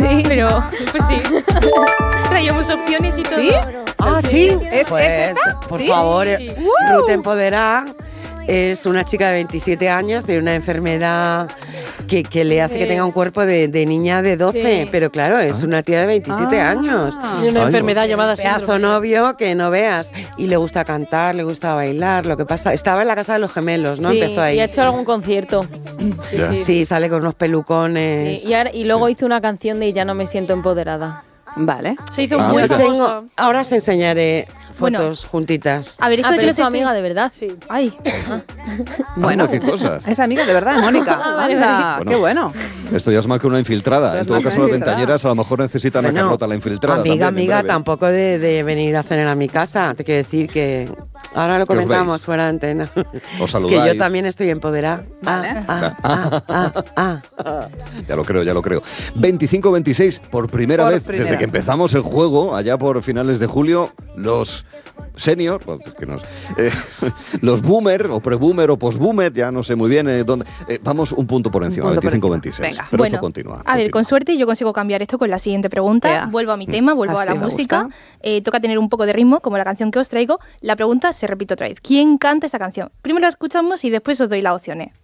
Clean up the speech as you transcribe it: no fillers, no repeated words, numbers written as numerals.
pero pues sí. Traíamos opciones y todo. ¿Sí? Ah, sí. ¿Es esta? Por ¿Sí? favor, Sí. Ruth Empoderá es una chica de 27 años de una enfermedad que le hace que tenga un cuerpo de niña de 12, Sí. pero claro, es una tía de 27 años. Y una Ay, enfermedad llamada Pedazo síndrome. novio que no veas. Y le gusta cantar, le gusta bailar. Lo que pasa, estaba en la casa de los gemelos, ¿no? Sí, Empezó ahí. y ha hecho algún concierto. Ya. Sí, sale con unos pelucones. Sí, y luego hizo una canción de Ya no me siento empoderada. Vale. Se hizo Ah, muy mira. famosa. Ahora os enseñaré Bueno. fotos juntitas. A ver, esto de Pero que es su amiga de verdad. Sí. Ay, Bueno, Anda, qué cosas. es amiga de verdad, Mónica. vale, Anda, vale. qué bueno. Esto ya es más que una infiltrada. Ya En es todo más que caso, una las infiltrada. ventañeras a lo mejor necesitan a Bueno, Carlota, la infiltrada. Amiga, también, en breve. tampoco de venir a cenar a mi casa. Te quiero decir que ahora lo Que os comentamos veis. fuera de antena. Os Es que saludáis. yo también estoy empoderada. Vale. Ya lo creo, ya lo creo. 25-26, por primera Por vez primera. desde que empezamos el juego, allá por finales de julio, los senior, pues, que los boomer, o pre-boomer, o post-boomer, ya no sé muy bien dónde. Vamos un punto por encima, Un punto por 25-26. encima. Venga. Pero bueno, esto continúa. a ver, con suerte yo consigo cambiar esto con la siguiente pregunta. Ea. Vuelvo a mi tema, vuelvo Así a la me música. gusta. Toca tener un poco de ritmo, como la canción que os traigo. La pregunta se repite otra vez. ¿Quién canta esta canción? Primero la escuchamos y después os doy las opciones.